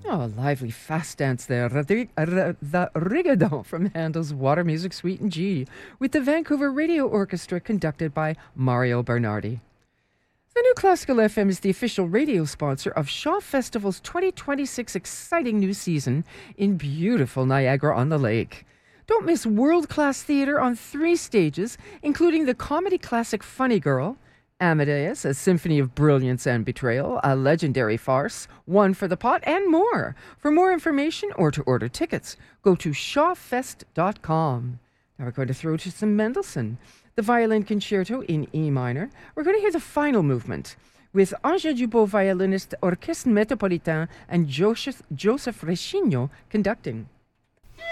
Oh, a lively fast dance there. The Rigodon from Handel's Water Music Suite in G, with the Vancouver Radio Orchestra conducted by Mario Bernardi. The New Classical FM is the official radio sponsor of Shaw Festival's 2026 exciting new season in beautiful Niagara-on-the-Lake. Don't miss world-class theater on 3 stages, including the comedy classic Funny Girl, Amadeus, a symphony of brilliance and betrayal, a legendary farce, One for the Pot, and more. For more information or to order tickets, go to shawfest.com. Now we're going to throw to some Mendelssohn. The Violin Concerto in E minor. We're going to hear the final movement with Angèle Dubot, violinist, Orchestre Metropolitain, and Joseph Reschigno conducting.